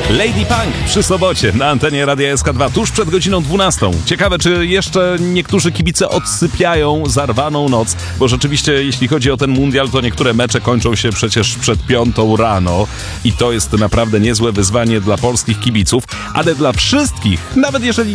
Lady Punk przy sobocie na antenie Radia SK2 tuż przed godziną 12. Ciekawe, czy jeszcze niektórzy kibice odsypiają zarwaną noc, bo rzeczywiście jeśli chodzi o ten mundial, to niektóre mecze kończą się przecież przed 5 rano i to jest naprawdę niezłe wyzwanie dla polskich kibiców, ale dla wszystkich, nawet jeżeli